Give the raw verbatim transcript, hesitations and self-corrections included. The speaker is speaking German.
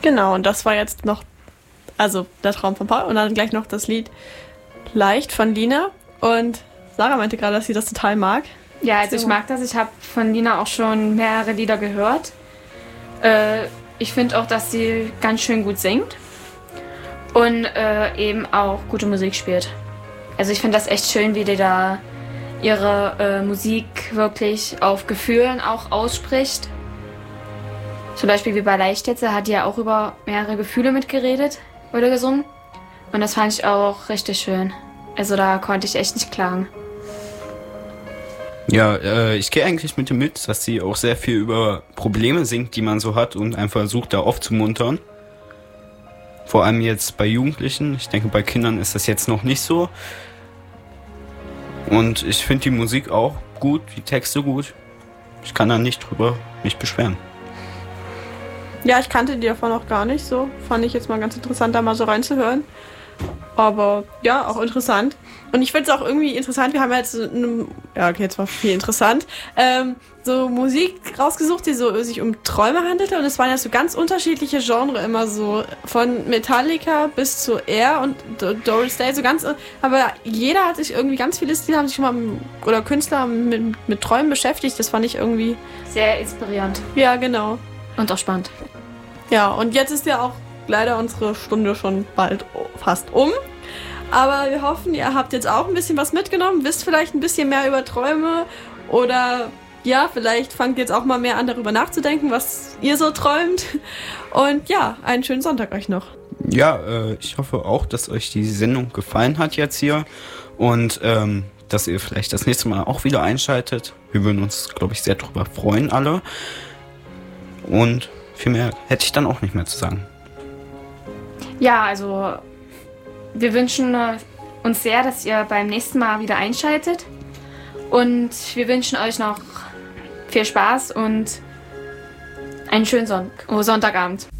Genau, und das war jetzt noch, also der Traum von Paul und dann gleich noch das Lied Leicht von Lina. Und Sarah meinte gerade, dass sie das total mag. Ja, also so. Ich mag das. Ich habe von Lina auch schon mehrere Lieder gehört. Äh, ich finde auch, dass sie ganz schön gut singt und äh, eben auch gute Musik spielt. Also ich finde das echt schön, wie die da ihre äh, Musik wirklich auf Gefühlen auch ausspricht. Zum Beispiel wie bei Leicht jetzt, da hat die ja auch über mehrere Gefühle mitgeredet oder gesungen. Und das fand ich auch richtig schön. Also da konnte ich echt nicht klagen. Ja, äh, ich gehe eigentlich mit dem mit, dass sie auch sehr viel über Probleme singt, die man so hat und einfach versucht, da aufzumuntern. Vor allem jetzt bei Jugendlichen. Ich denke, bei Kindern ist das jetzt noch nicht so. Und ich finde die Musik auch gut, die Texte gut. Ich kann da nicht drüber mich beschweren. Ja, ich kannte die davon auch gar nicht so. Fand ich jetzt mal ganz interessant, da mal so reinzuhören. Aber ja, auch interessant. Und ich finde es auch irgendwie interessant, wir haben jetzt, eine, ja okay, jetzt war viel interessant, ähm, so Musik rausgesucht, die so sich um Träume handelte. Und es waren ja so ganz unterschiedliche Genres immer so. Von Metallica bis zu Air und Doris Day, so ganz, aber jeder hat sich irgendwie, ganz viele Stile haben sich schon mal, oder Künstler mit, mit Träumen beschäftigt. Das fand ich irgendwie sehr inspirierend. Ja, genau. Und auch spannend. Ja, und jetzt ist ja auch leider unsere Stunde schon bald fast um. Aber wir hoffen, ihr habt jetzt auch ein bisschen was mitgenommen, wisst vielleicht ein bisschen mehr über Träume oder ja, vielleicht fangt jetzt auch mal mehr an, darüber nachzudenken, was ihr so träumt. Und ja, einen schönen Sonntag euch noch. Ja, äh, ich hoffe auch, dass euch die Sendung gefallen hat jetzt hier und ähm, dass ihr vielleicht das nächste Mal auch wieder einschaltet. Wir würden uns, glaube ich, sehr drüber freuen alle. Und viel mehr hätte ich dann auch nicht mehr zu sagen. Ja, also wir wünschen uns sehr, dass ihr beim nächsten Mal wieder einschaltet. Und wir wünschen euch noch viel Spaß und einen schönen Son- Sonntagabend.